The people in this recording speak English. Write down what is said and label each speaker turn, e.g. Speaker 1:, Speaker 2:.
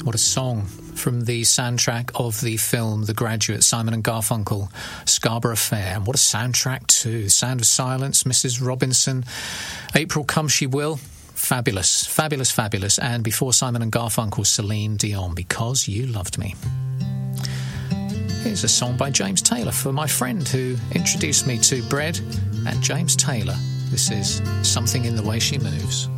Speaker 1: What a song from the soundtrack of the film The Graduate, Simon and Garfunkel, Scarborough Fair. And what a soundtrack too. Sound of Silence, Mrs. Robinson, April Come She Will. Fabulous, fabulous, fabulous. And before Simon and Garfunkel, Celine Dion, Because You Loved Me. Here's a song by James Taylor for my friend who introduced me to Bread and James Taylor. This is Something in the Way She Moves.